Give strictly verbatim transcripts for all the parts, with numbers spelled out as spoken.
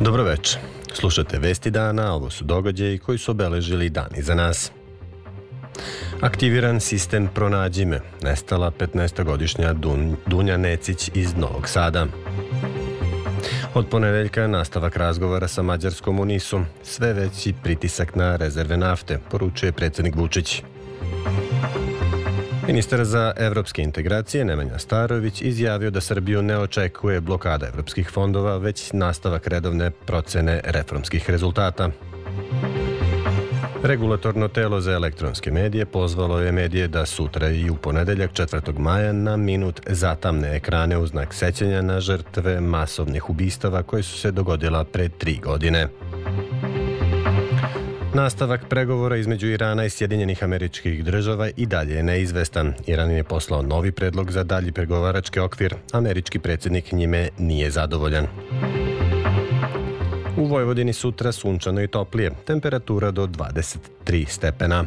Dobro večer. Slušate Vesti dana, ovo su događaji koji su obeležili dan iza nas. Aktiviran sistem Pronađi me, nestala petnaestogodišnja Dun, Dunja Necić iz Novog Sada. Od ponedeljka nastavak razgovora sa Mađarskom u Nisu, sve veći pritisak na rezerve nafte, poručuje predsjednik Vučić. Ministar za evropske integracije Nemanja Starović izjavio da Srbiju ne očekuje blokada evropskih fondova, već nastavak redovne procene reformskih rezultata. Regulatorno telo za elektronske medije pozvalo je medije da sutra i u ponedeljak četvrtog maja na minut zatamne ekrane u znak sećanja na žrtve masovnih ubistava koje su se dogodila pre tri godine. Nastavak pregovora između Irana i Sjedinjenih Američkih Država i dalje je neizvestan. Iran je poslao novi predlog za dalji pregovarački okvir. Američki predsjednik njime nije zadovoljan. U Vojvodini sutra sunčano i toplije, temperatura do dvadeset tri stepena.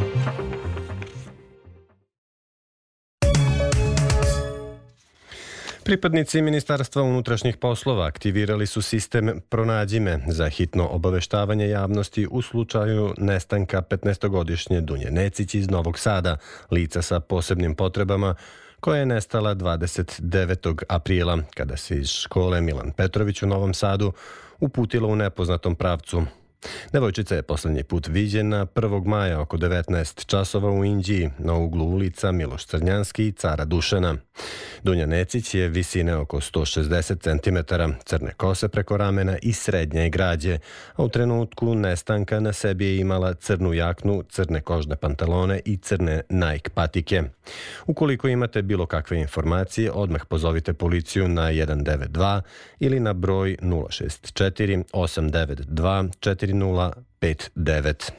Pripadnici Ministarstva unutrašnjih poslova aktivirali su sistem Pronađi me za hitno obaveštavanje javnosti u slučaju nestanka petnaestogodišnje Dunje Necić iz Novog Sada, lica sa posebnim potrebama, koja je nestala dvadeset devetog aprila, kada se iz škole Milan Petrović u Novom Sadu uputila u nepoznatom pravcu. Devojčica je posljednji put viđena prvog maja oko devetnaest časova u Inđiji, na uglu ulica Miloš Crnjanski i Cara Dušana. Dunja Necić je visine oko sto šezdeset centimetara, crne kose preko ramena i srednje građe, a u trenutku nestanka na sebi je imala crnu jaknu, crne kožne pantalone i crne Nike patike. Ukoliko imate bilo kakve informacije, odmah pozovite policiju na jedan devet dva ili na broj nula šest četiri osam devet dva četiri nula pet devet.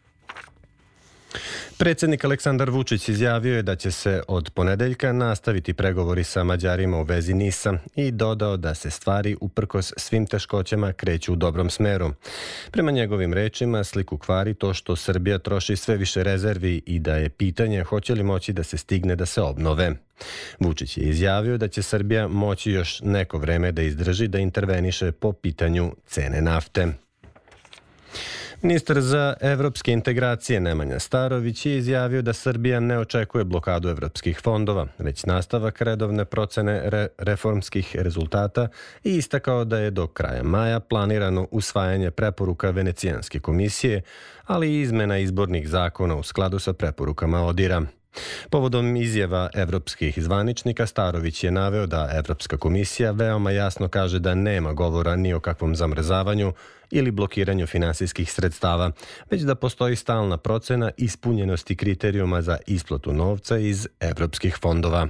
Predsjednik Aleksandar Vučić izjavio je da će se od ponedeljka nastaviti pregovori sa Mađarima u vezi Nisa i dodao da se stvari uprkos svim teškoćama kreću u dobrom smeru. Prema njegovim rečima, sliku kvari to što Srbija troši sve više rezervi i da je pitanje hoće li moći da se stigne da se obnove. Vučić je izjavio da će Srbija moći još neko vreme da izdrži da interveniše po pitanju cene nafte. Ministar za evropske integracije Nemanja Starović je izjavio da Srbija ne očekuje blokadu evropskih fondova, već nastavak redovne procene re reformskih rezultata i istakao da je do kraja maja planirano usvajanje preporuka Venecijanske komisije, ali i izmena izbornih zakona u skladu sa preporukama ODIR-a. Povodom izjava evropskih zvaničnika, Starović je naveo da Evropska komisija veoma jasno kaže da nema govora ni o kakvom zamrzavanju ili blokiranju finansijskih sredstava, već da postoji stalna procena ispunjenosti kriterijuma za isplatu novca iz evropskih fondova.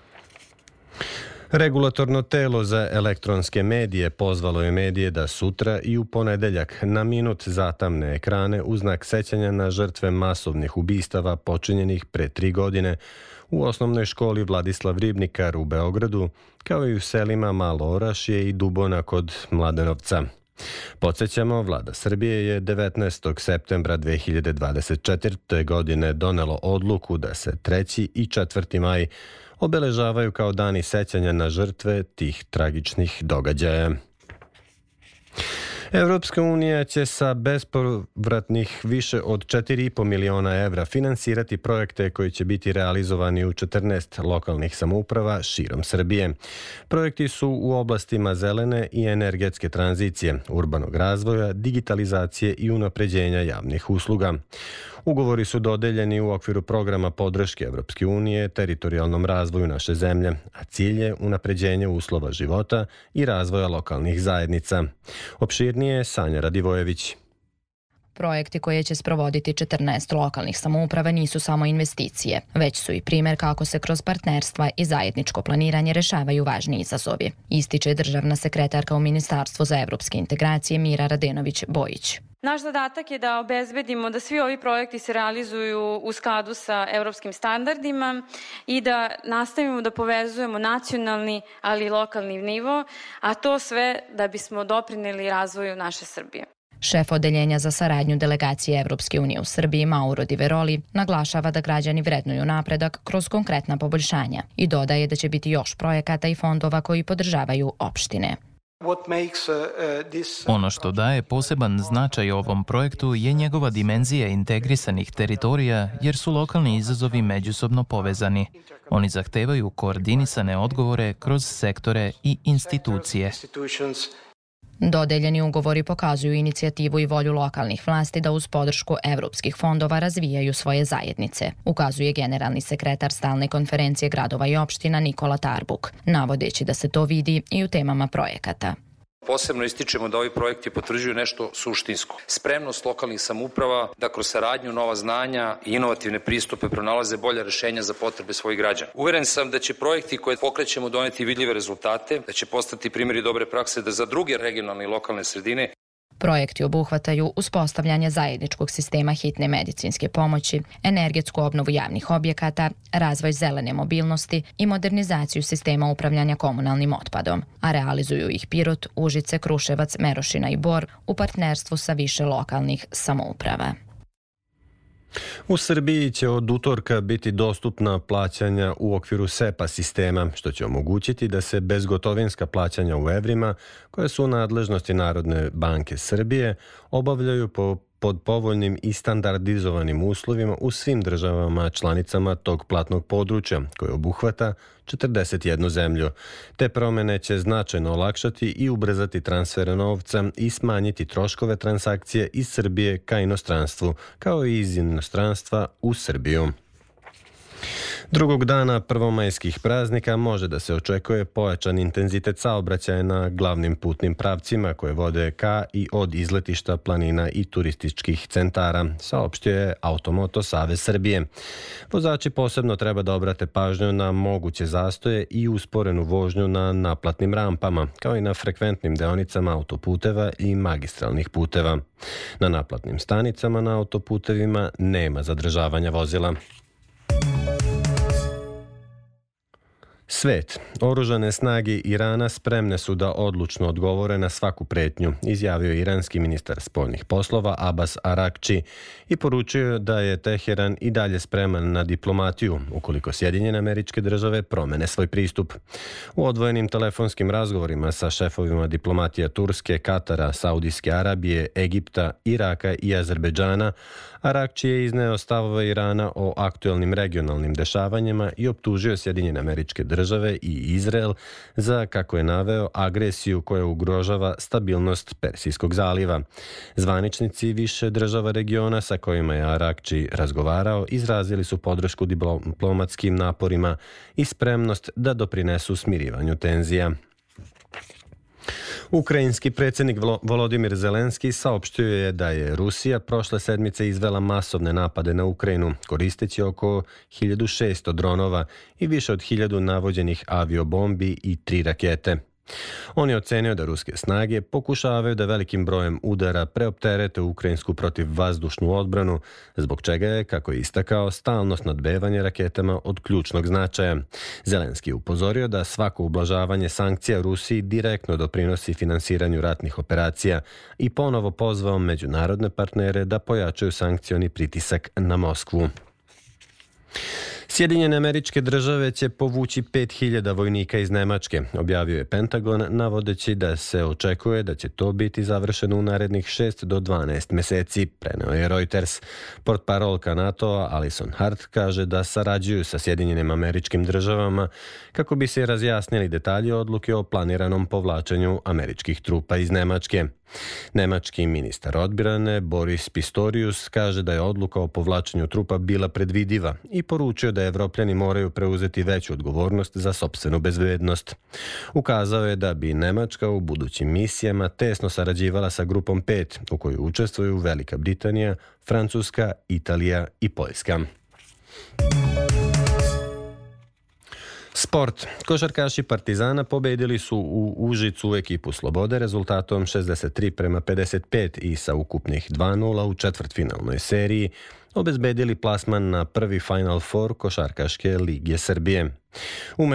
Regulatorno telo za elektronske medije pozvalo je medije da sutra i u ponedeljak na minut zatamne ekrane u znak sećanja na žrtve masovnih ubistava počinjenih pre tri godine u osnovnoj školi Vladislav Ribnikar u Beogradu, kao i u selima Malo Orašje i Dubona kod Mladenovca. Podsjećamo, Vlada Srbije je devetnaestog septembra dve hiljade dvadeset četvrte. godine donelo odluku da se treći i četvrti maj obeležavaju kao dani sećanja na žrtve tih tragičnih događaja. Evropska unija će sa bespovratnih više od četiri i po miliona evra finansirati projekte koji će biti realizovani u četrnaest lokalnih samouprava širom Srbije. Projekti su u oblastima zelene i energetske tranzicije, urbanog razvoja, digitalizacije i unapređenja javnih usluga. Ugovori su dodeljeni u okviru programa podrške Evropske unije teritorijalnom razvoju naše zemlje, a cilj je unapređenje uslova života i razvoja lokalnih zajednica. Opširnije Sanja Radivojević. Projekti koje će sprovoditi četrnaest lokalnih samouprava nisu samo investicije, već su i primjer kako se kroz partnerstva i zajedničko planiranje rešavaju važni izazovi, ističe državna sekretarka u Ministarstvu za evropske integracije Mira Radenović-Bojić. Naš zadatak je da obezbedimo da svi ovi projekti se realizuju u skladu sa evropskim standardima i da nastavimo da povezujemo nacionalni, ali i lokalni nivo, a to sve da bismo doprineli razvoju naše Srbije. Šef odeljenja za saradnju delegacije Evropske unije u Srbiji Mauro Di Veroli naglašava da građani vrednuju napredak kroz konkretna poboljšanja i dodaje da će biti još projekata i fondova koji podržavaju opštine. Ono što daje poseban značaj ovom projektu je njegova dimenzija integrisanih teritorija, jer su lokalni izazovi međusobno povezani. Oni zahtevaju koordinisane odgovore kroz sektore i institucije. Dodeljeni ugovori pokazuju inicijativu i volju lokalnih vlasti da uz podršku evropskih fondova razvijaju svoje zajednice, ukazuje generalni sekretar Stalne konferencije gradova i opština Nikola Tarbuk, navodeći da se to vidi i u temama projekata. Posebno ističemo da ovi projekti potvrđuju nešto suštinsko. Spremnost lokalnih samouprava da kroz saradnju, nova znanja i inovativne pristupe pronalaze bolja rešenja za potrebe svojih građana. Uveren sam da će projekti koje pokrećemo doneti vidljive rezultate, da će postati primjeri dobre prakse da za druge regionalne i lokalne sredine. Projekti obuhvataju uspostavljanje zajedničkog sistema hitne medicinske pomoći, energetsku obnovu javnih objekata, razvoj zelene mobilnosti i modernizaciju sistema upravljanja komunalnim otpadom, a realizuju ih Pirot, Užice, Kruševac, Merošina i Bor u partnerstvu sa više lokalnih samouprava. U Srbiji će od utorka biti dostupna plaćanja u okviru SEPA sistema, što će omogućiti da se bezgotovinska plaćanja u evrima, koje su u nadležnosti Narodne banke Srbije, obavljaju po pod povoljnim i standardizovanim uslovima u svim državama članicama tog platnog područja, koje obuhvata četrdeset jednu zemlju. Te promene će značajno olakšati i ubrzati transfere novca i smanjiti troškove transakcije iz Srbije ka inostranstvu, kao i iz inostranstva u Srbiju. Drugog dana prvomajskih praznika može da se očekuje pojačan intenzitet saobraćaja na glavnim putnim pravcima koje vode ka i od izletišta, planina i turističkih centara, saopštio je Automoto Savez Srbije. Vozači posebno treba da obrate pažnju na moguće zastoje i usporenu vožnju na naplatnim rampama, kao i na frekventnim deonicama autoputeva i magistralnih puteva. Na naplatnim stanicama na autoputevima nema zadržavanja vozila. Svet. Oružane snage Irana spremne su da odlučno odgovore na svaku pretnju, izjavio iranski ministar spoljnih poslova Abbas Arakči i poručio da je Teheran i dalje spreman na diplomatiju, ukoliko Sjedinjene Američke Države promene svoj pristup. U odvojenim telefonskim razgovorima sa šefovima diplomatija Turske, Katara, Saudijske Arabije, Egipta, Iraka i Azerbejdžana, Arakči je izneo stavove Irana o aktuelnim regionalnim dešavanjima i optužio Sjedinjene Američke Države i Izrael za, kako je naveo, agresiju koja ugrožava stabilnost Persijskog zaliva. Zvaničnici više država regiona sa kojima je Arakči razgovarao izrazili su podršku diplomatskim naporima i spremnost da doprinesu smirivanju tenzija. Ukrajinski predsjednik Volodimir Zelenski saopštio je da je Rusija prošle sedmice izvela masovne napade na Ukrajinu, koristeći oko hiljadu šesto dronova i više od hiljadu navođenih aviobombi i tri rakete. On je ocenio da ruske snage pokušavaju da velikim brojem udara preopterete ukrajinsku protivvazdušnu odbranu, zbog čega je, kako je istakao, stalno snadbevanje raketama od ključnog značaja. Zelenski je upozorio da svako ublažavanje sankcija Rusiji direktno doprinosi finansiranju ratnih operacija i ponovo pozvao međunarodne partnere da pojačaju sankcioni pritisak na Moskvu. Sjedinjene Američke Države će povući pet hiljada vojnika iz Nemačke, objavio je Pentagon, navodeći da se očekuje da će to biti završeno u narednih šest do dvanaest meseci, preneo je Reuters. Portparolka NATO-a Alison Hart kaže da sarađuju sa Sjedinjenim Američkim Državama kako bi se razjasnili detalji odluke o planiranom povlačenju američkih trupa iz Nemačke. Nemački ministar odbrane Boris Pistorius kaže da je odluka o povlačenju trupa bila predvidiva i poručio da Evropljani moraju preuzeti veću odgovornost za sopstvenu bezbednost. Ukazao je da bi Nemačka u budućim misijama tesno sarađivala sa grupom pet, u kojoj učestvuju Velika Britanija, Francuska, Italija i Poljska. Sport. Košarkaši Partizana pobedili su u Užicu ekipu Slobode rezultatom šezdeset tri prema pedeset pet i sa ukupnih dva nula u četvrtfinalnoj seriji obezbedili plasman na prvi Final Four Košarkaške lige Srbije.